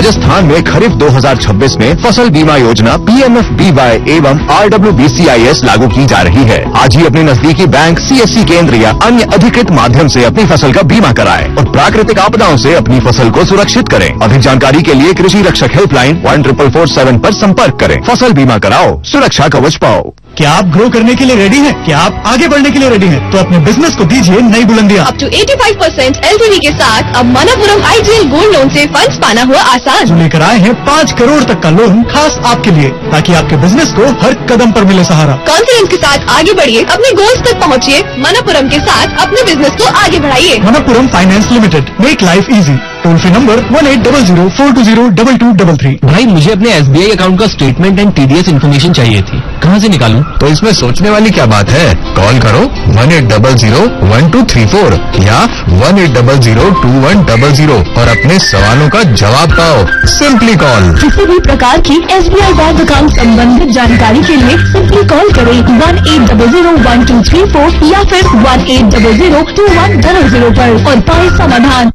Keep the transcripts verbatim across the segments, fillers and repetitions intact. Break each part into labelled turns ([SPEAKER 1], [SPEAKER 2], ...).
[SPEAKER 1] राजस्थान में खरीफ दो हज़ार छब्बीस में फसल बीमा योजना P M F B Y एवं R W B C I S लागू की जा रही है। आज ही अपने नजदीकी बैंक, सी एस सी केंद्र या अन्य अधिकृत माध्यम से अपनी फसल का बीमा कराएं और प्राकृतिक आपदाओं से अपनी फसल को सुरक्षित करें। अधिक जानकारी के लिए कृषि रक्षक helpline one triple four seven पर संपर्क करें। फसल बीमा कराओ, सुरक्षा कवच पाओ।
[SPEAKER 2] क्या आप ग्रो करने के लिए रेडी हैं? क्या आप आगे बढ़ने के लिए रेडी हैं? तो अपने बिजनेस को दीजिए नई बुलंदियां।
[SPEAKER 3] अप टू पचासी परसेंट एल टी वी के साथ अब मनपुरम आई जी एल गोल्ड लोन से फंड्स पाना हुआ आसान।
[SPEAKER 2] जो लेकर आए हैं पाँच करोड़ तक का लोन खास आपके लिए, ताकि आपके बिजनेस को हर कदम पर मिले सहारा।
[SPEAKER 3] कॉन्फिडेंस के साथ आगे बढ़िए, अपने गोल्स तक पहुँचिए। मनपुरम के साथ अपने बिजनेस को आगे बढ़ाइए।
[SPEAKER 2] Manappuram finance limited, make life easy. Toll free number one eight double zero four to zero double two double three.
[SPEAKER 4] भाई मुझे अपने एस बी आई अकाउंट का statement and T D S information चाहिए थी, कहाँ से निकालूं?
[SPEAKER 1] तो इसमें सोचने वाली क्या बात है, कॉल करो one eight double zero one two three four या one eight double zero to one double zero और अपने सवालों का जवाब पाओ। Simply call.
[SPEAKER 3] किसी भी प्रकार की S B I bank account संबंधित जानकारी के लिए सिंपली कॉल करें one eight double zero one two three four या फिर one eight double zero to one double zero पर और पाए समाधान।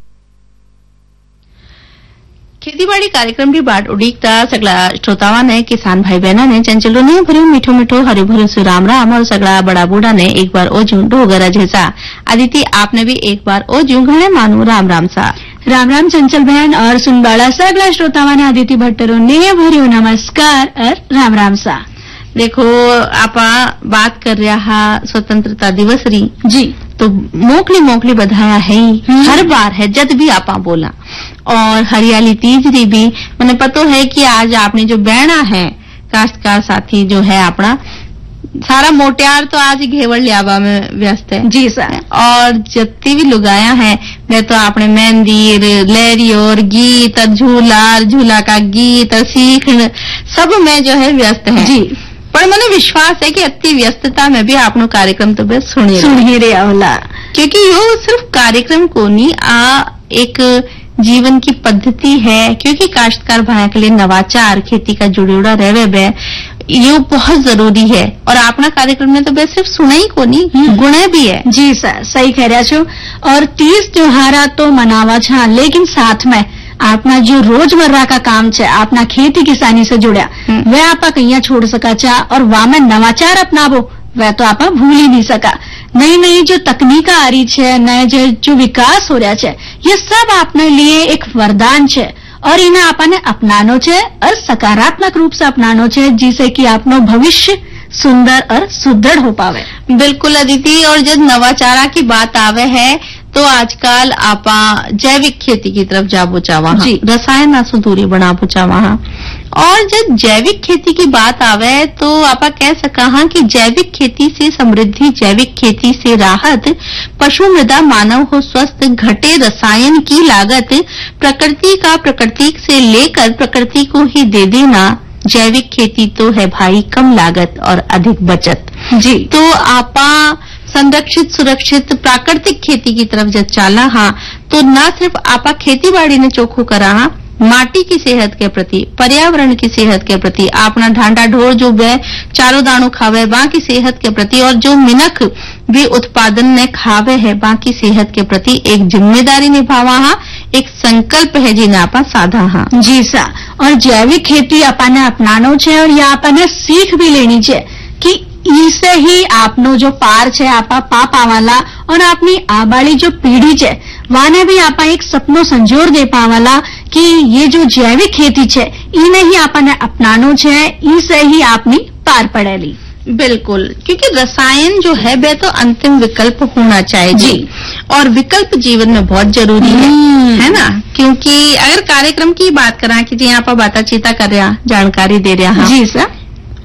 [SPEAKER 5] ખેતીવાડી કાર્યક્રમની બાદ ઉડીકતા સગળા શ્રોતાઓને કિસાન ભાઈ બહેનોને ચંચલોને ભર્યું મીઠું મીઠું હર્યું ભર્યું સુ राम राम और सगळा बड़ा बूढ़ा ने एक बार ओजू डोगरा जैसा। आदिति आपने भी एक बार ओजू घणे मानू राम राम सा।
[SPEAKER 6] राम राम चंचल बहन और सुनबाड़ा सगला श्रोताओं ने आदिति भट्टरो ने भर्यो नमस्कार और राम राम सा।
[SPEAKER 5] देखो आप बात कर रहा स्वतंत्रता दिवस री
[SPEAKER 6] जी,
[SPEAKER 5] तो मोकली मोकली बधाया है ही हर बार है जब भी आप बोला। और हरियाली तीज री भी मैंने पतो है कि आज आपने जो बहना है काश्तकार साथी जो है अपना सारा मोटियार तो आज घेवड़ लियावा में व्यस्त है
[SPEAKER 6] जी सर।
[SPEAKER 5] और जितनी भी लुगाया है वे तो आपने मेहंदी लहरी और गीत और झूला झूला का गीत और सीख सब में जो है व्यस्त है
[SPEAKER 6] जी।
[SPEAKER 5] पर मैंने विश्वास है कि अति व्यस्तता में भी आपनो कार्यक्रम तो बस सुनिए
[SPEAKER 6] सुनिए रे आवला,
[SPEAKER 5] क्योंकि यो सिर्फ कार्यक्रम को नहीं आ एक जीवन की पद्धति है। क्योंकि काश्तकार भाई के लिए नवाचार खेती का जुड़ेड़ा रहे बे ये बहुत जरूरी है। और अपना कार्यक्रम में तो बस सिर्फ सुना ही को नहीं गुणे भी है
[SPEAKER 6] जी सर, सही कह रहा छो। और तीज त्योहारा तो मनावा छा, लेकिन साथ में अपना जो रोजमर्रा का काम है अपना खेती किसानी से जुड़ा वह आप कहीं छोड़ सका चा और वहां में नवाचार अपनावो वह तो आप भूल ही नहीं सका। नई नई जो तकनीक आ रही है, नए जो, जो विकास हो रहा है, ये सब आपने लिए एक वरदान है और इन्हें आपने अपनानो है और सकारात्मक रूप से अपनानो है, जिससे कि आपनो भविष्य सुंदर और सुदृढ़ हो पावे।
[SPEAKER 5] बिल्कुल अदिति। और जब नवाचारा की बात आवे है तो आजकल आपा जैविक खेती की तरफ जाबो चावा, रसायन ना सुधूरी बनाबो चावा। और जब जैविक खेती की बात आवे तो आपा कह सका हाँ कि जैविक खेती से समृद्धि, जैविक खेती से राहत, पशु मृदा मानव हो स्वस्थ, घटे रसायन की लागत, प्रकृति का प्रकृति से लेकर प्रकृति को ही दे देना। जैविक खेती तो है भाई कम लागत और अधिक बचत
[SPEAKER 6] जी।
[SPEAKER 5] तो आपा संरक्षित सुरक्षित प्राकृतिक खेती की तरफ जब चाला हाँ तो न सिर्फ आपा खेती बाड़ी ने चोखो करा हाँ, माटी की सेहत के प्रति, पर्यावरण की सेहत के प्रति, अपना ढांडा ढोर जो वे चारों दानों खावे बा की सेहत के प्रति, और जो मिनख भी उत्पादन ने खावे है बा की सेहत के प्रति एक जिम्मेदारी निभावा हाँ, एक संकल्प है जिन्हें आपा साधा हाँ
[SPEAKER 6] जी सा। और जैविक खेती अपने अपनानो छे और या अपने सीख भी लेनी छे कि इससे ही आपनो जो पार छे आपा पा पावाला और अपनी आबाड़ी जो पीढ़ी छे वाने भी आपा एक सपनो संजोर दे पावाला कि ये जो जैविक खेती छे इन्हें ही आपने अपनानो छे, इससे ही आपनी पार पड़ेली।
[SPEAKER 5] बिल्कुल, क्योंकि रसायन जो है वह तो अंतिम विकल्प होना चाहिए जी। और विकल्प जीवन में बहुत जरूरी है, है ना। क्योंकि अगर कार्यक्रम की बात करा कि जी यहाँ पर बातचीता कर रहा जानकारी दे रहा
[SPEAKER 6] जी सर,